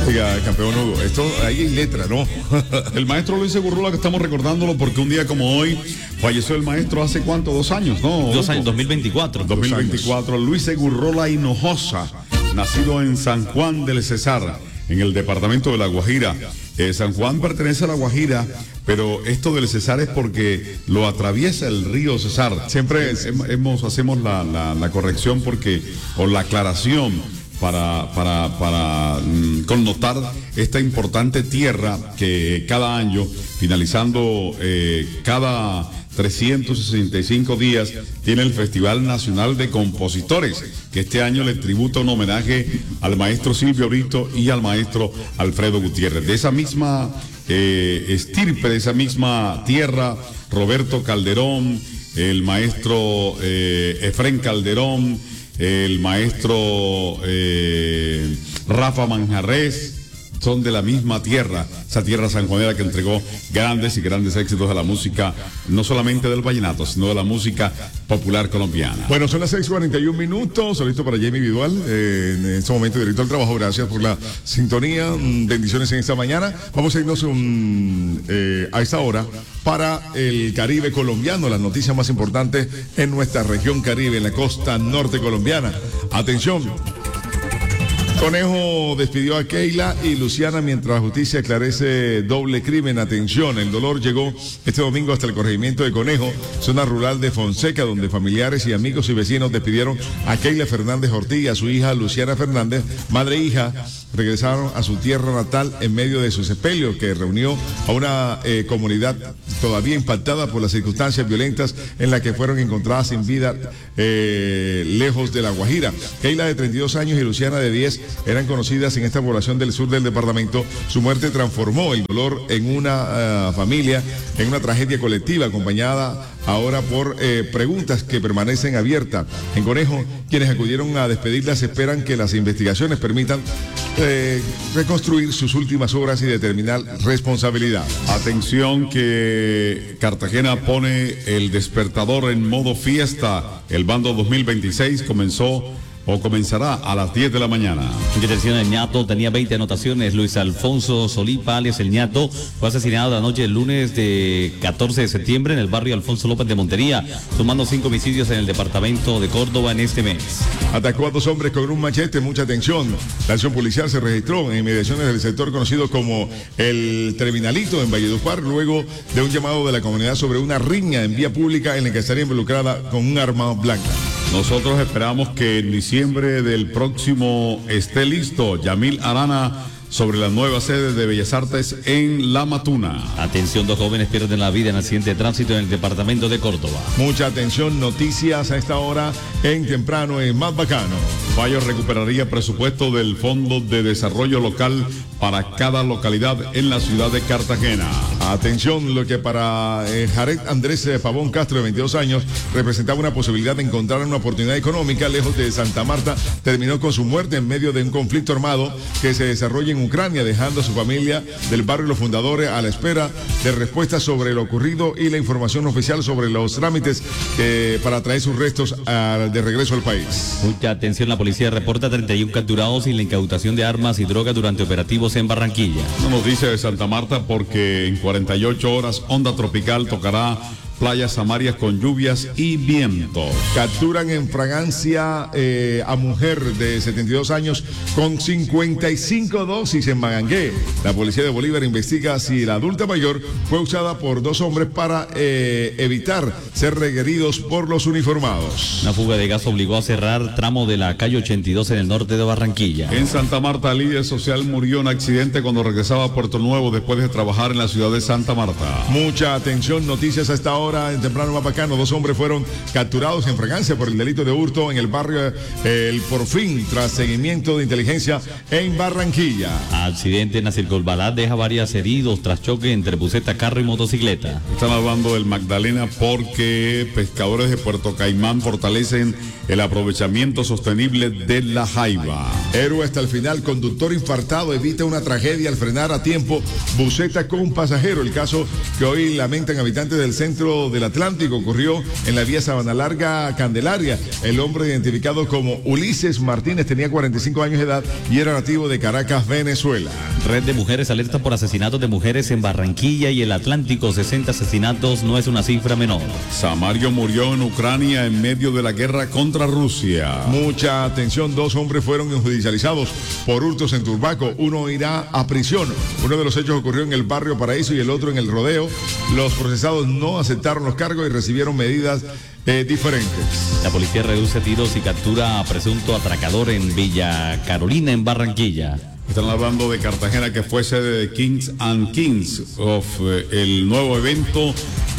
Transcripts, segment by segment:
Oiga, campeón Hugo, esto ahí hay letra, ¿no? El maestro Luis Segurrola, que estamos recordándolo porque un día como hoy falleció el maestro hace ¿cuánto? 2 años, ¿no? 2 años, 2024. 2024, Luis Segurrola Hinojosa, nacido en San Juan del Cesar, en el departamento de La Guajira. San Juan pertenece a La Guajira, pero esto del Cesar es porque lo atraviesa el río Cesar. Siempre hacemos la corrección porque, o la aclaración, para connotar esta importante tierra que cada año, finalizando cada 365 días, tiene el Festival Nacional de Compositores, que este año le tributa un homenaje al maestro Silvio Brito y al maestro Alfredo Gutiérrez. De esa misma estirpe, de esa misma tierra, Roberto Calderón, el maestro Efrén Calderón, el maestro Rafa Manjarrés, son de la misma tierra, esa tierra sanjuanera que entregó grandes y grandes éxitos a la música, no solamente del vallenato, sino de la música popular colombiana. Bueno, son las 6:41, listo para Jamie Individual, en este momento directo al trabajo. Gracias por la sintonía, bendiciones en esta mañana. Vamos a irnos a esta hora para el Caribe colombiano, las noticias más importantes en nuestra región Caribe, en la costa norte colombiana. Atención. Conejo despidió a Keila y Luciana mientras la justicia esclarece doble crimen. Atención, el dolor llegó este domingo hasta el corregimiento de Conejo, zona rural de Fonseca, donde familiares y amigos y vecinos despidieron a Keila Fernández Ortiz y a su hija Luciana Fernández, madre e hija. Regresaron a su tierra natal en medio de su sepelio, que reunió a una comunidad todavía impactada por las circunstancias violentas en las que fueron encontradas sin vida lejos de La Guajira. Keila, de 32 años, y Luciana, de 10, eran conocidas en esta población del sur del departamento. Su muerte transformó el dolor en una familia, en una tragedia colectiva, acompañada ahora por preguntas que permanecen abiertas. En Conejo, quienes acudieron a despedirlas esperan que las investigaciones permitan reconstruir sus últimas horas y determinar responsabilidad. Atención, que Cartagena pone el despertador en modo fiesta. El bando 2026 comenzará a las 10 de la mañana. Detención del ñato, tenía 20 anotaciones. Luis Alfonso Solipa, alias el ñato, fue asesinado la noche del lunes de 14 de septiembre en el barrio Alfonso López de Montería, sumando 5 homicidios en el departamento de Córdoba en este mes. Atacó a 2 hombres con un machete. Mucha atención. La acción policial se registró en inmediaciones del sector conocido como el Terminalito en Valledupar, luego de un llamado de la comunidad sobre una riña en vía pública en la que estaría involucrada con un arma blanca. Nosotros esperamos que en diciembre del próximo esté listo Yamil Arana sobre la nueva sede de Bellas Artes en La Matuna. Atención, 2 jóvenes pierden la vida en accidente de tránsito en el departamento de Córdoba. Mucha atención, noticias a esta hora en Temprano en Más Bacano. Fallo recuperaría presupuesto del Fondo de Desarrollo Local para cada localidad en la ciudad de Cartagena. Atención, lo que para Jared Andrés Pavón Castro, de 22 años, representaba una posibilidad de encontrar una oportunidad económica lejos de Santa Marta, terminó con su muerte en medio de un conflicto armado que se desarrolla en Ucrania, dejando a su familia del barrio Los Fundadores a la espera de respuestas sobre lo ocurrido y la información oficial sobre los trámites para traer sus restos de regreso al país. Mucha atención, la policía reporta 31 capturados y la incautación de armas y drogas durante operativos en Barranquilla. No nos dice de Santa Marta porque en 48 horas onda tropical tocará playas Samarias con lluvias y vientos. Capturan en fragancia a mujer de 72 años con 55 dosis en Magangué. La policía de Bolívar investiga si la adulta mayor fue usada por 2 hombres para evitar ser requeridos por los uniformados. Una fuga de gas obligó a cerrar tramo de la calle 82 en el norte de Barranquilla. En Santa Marta, el líder social murió en accidente cuando regresaba a Puerto Nuevo después de trabajar en la ciudad de Santa Marta. Mucha atención, noticias a esta hora. En Temprano Más Bacano, 2 hombres fueron capturados en fragancia por el delito de hurto en el barrio El Porfín, tras seguimiento de inteligencia en Barranquilla. Accidente en Acircolbalá deja varios heridos tras choque entre buseta, carro y motocicleta. Están hablando del Magdalena porque pescadores de Puerto Caimán fortalecen el aprovechamiento sostenible de la jaiba. Héroe hasta el final, conductor infartado evita una tragedia al frenar a tiempo buseta con un pasajero. El caso que hoy lamentan habitantes del centro lado del Atlántico. Ocurrió en la vía Sabana Larga, Candelaria. El hombre identificado como Ulises Martínez tenía 45 años de edad y era nativo de Caracas, Venezuela. Red de mujeres alerta por asesinatos de mujeres en Barranquilla y el Atlántico. 60 asesinatos no es una cifra menor. Samario murió en Ucrania en medio de la guerra contra Rusia. Mucha atención, 2 hombres fueron judicializados por hurtos en Turbaco. Uno irá a prisión. Uno de los hechos ocurrió en el barrio Paraíso y el otro en el Rodeo. Los procesados no aceptaron los cargos y recibieron medidas diferentes. La policía reduce tiros y captura a presunto atracador en Villa Carolina, en Barranquilla. Están hablando de Cartagena, que fue sede de Kings and Kings of el nuevo evento.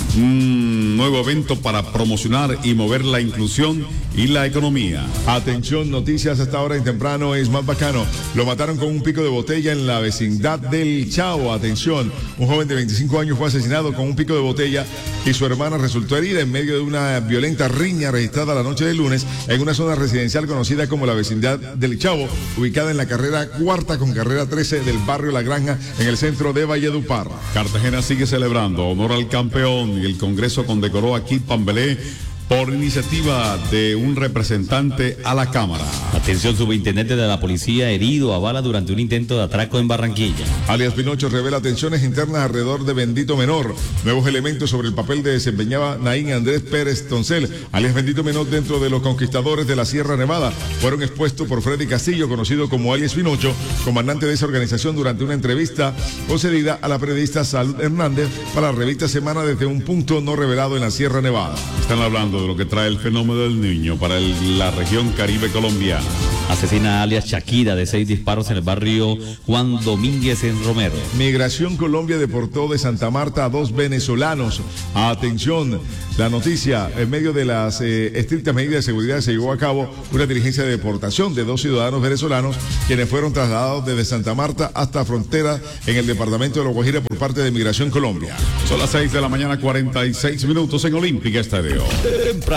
Un nuevo evento para promocionar y mover la inclusión y la economía. Atención, noticias hasta ahora en temprano es más bacano. Lo mataron con un pico de botella en la vecindad del Chavo. Atención, un joven de 25 años fue asesinado con un pico de botella y su hermana resultó herida en medio de una violenta riña registrada la noche del lunes en una zona residencial conocida como la vecindad del Chavo, ubicada en la carrera 4 con carrera 13 del barrio La Granja, en el centro de Valledupar. Cartagena sigue celebrando honor al campeón y el Congreso condecoró a Kid Pambelé por iniciativa de un representante a la Cámara. Atención, subintendente de la policía herido a bala durante un intento de atraco en Barranquilla. Alias Pinocho revela tensiones internas alrededor de Bendito Menor. Nuevos elementos sobre el papel que desempeñaba Naín Andrés Pérez Toncel, alias Bendito Menor, dentro de los conquistadores de la Sierra Nevada. Fueron expuestos por Freddy Castillo, conocido como alias Pinocho, comandante de esa organización, durante una entrevista concedida a la periodista Salud Hernández para la revista Semana desde un punto no revelado en la Sierra Nevada. Están hablando de lo que trae el fenómeno del niño para la región Caribe colombiana. Asesina a alias Shakira de 6 disparos en el barrio Juan Domínguez en Romero. Migración Colombia deportó de Santa Marta a 2 venezolanos. Atención, la noticia: en medio de las estrictas medidas de seguridad se llevó a cabo una diligencia de deportación de 2 ciudadanos venezolanos, quienes fueron trasladados desde Santa Marta hasta frontera en el departamento de La Guajira por parte de Migración Colombia. Son las 6 de la mañana, 46 minutos en Olímpica Estéreo.